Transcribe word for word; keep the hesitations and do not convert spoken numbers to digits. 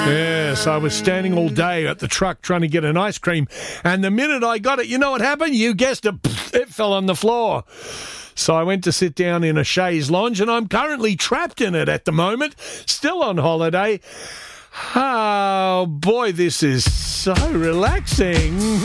Yes, I was standing all day at the truck trying to get an ice cream, and the minute I got it, you know what happened? You guessed it, it fell on the floor. So I went to sit down in a chaise lounge, and I'm currently trapped in it at the moment, still on holiday. Oh, boy, this is so relaxing.